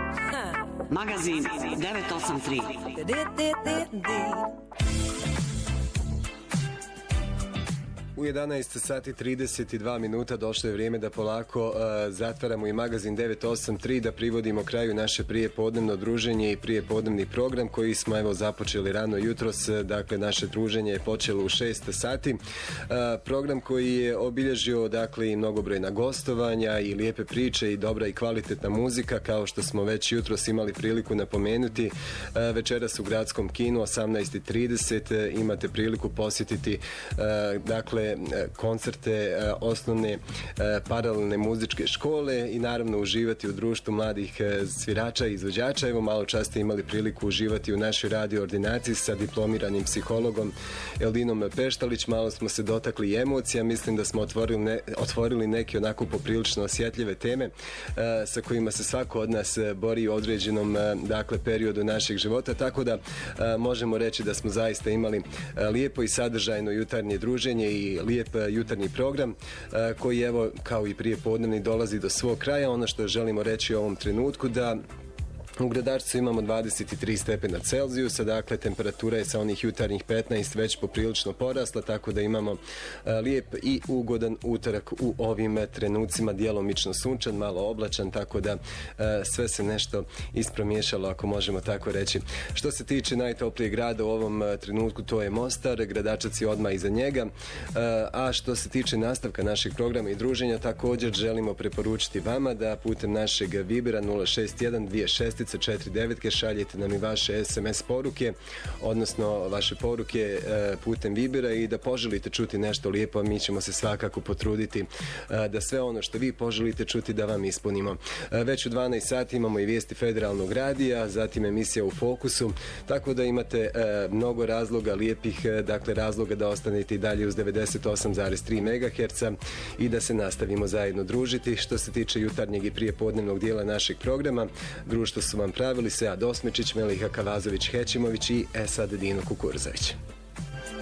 Magazin 983. U 11 sati 32 minuta došlo je vrijeme da polako zatvaramo i magazin 983, da privodimo kraju naše prijepodnevno druženje i prijepodnevni program koji smo evo započeli rano jutros. Dakle, naše druženje je počelo u 6 sati. Program koji je obilježio dakle i mnogobrojna gostovanja i lijepe priče i dobra i kvalitetna muzika, kao što smo već jutros imali priliku napomenuti. Večeras u Gradskom kinu 18:30 imate priliku posjetiti dakle koncerte osnovne paralelne muzičke škole i naravno uživati u društvu mladih svirača i izvođača. Evo, malo čas ste imali priliku uživati u našoj radio ordinaciji sa diplomiranim psihologom Eldinom Peštalić. Malo smo se dotakli emocija, mislim da smo otvorili neke onako poprilično osjetljive teme sa kojima se svako od nas bori u određenom dakle periodu našeg života, tako da možemo reći da smo zaista imali lijepo i sadržajno jutarnje druženje i lijep jutarnji program koji evo kao i prije podnevni dolazi do svog kraja. Ono što želimo reći u ovom trenutku da u Gradačcu imamo 23 stepena Celzijusa, dakle temperatura je sa onih jutarnjih 15 već poprilično porasla, tako da imamo lijep i ugodan utorak u ovim trenucima, djelomično sunčan, malo oblačan, tako da sve se nešto ispromiješalo, ako možemo tako reći. Što se tiče najtoplijeg grada u ovom trenutku, to je Mostar, Gradačac je odmah iza njega, a što se tiče nastavka našeg programa i druženja, također želimo preporučiti vama da putem našeg Vibera 061 26 49 šaljete nam i vaše SMS poruke, odnosno vaše poruke putem Vibera, i da poželite čuti nešto lijepo, a mi ćemo se svakako potruditi da sve ono što vi poželite čuti da vam ispunimo. Već u 12 sati imamo i vijesti Federalnog radija, zatim emisija U fokusu, tako da imate mnogo razloga, lijepih dakle razloga da ostanete i dalje uz 98,3 MHz i da se nastavimo zajedno družiti. Što se tiče jutarnjeg i prijepodnevnog dijela našeg programa, društvo su vam pravili Sead Osmečić, Meliha Kavazović Hećimović i Esad Dino Kukurzavić.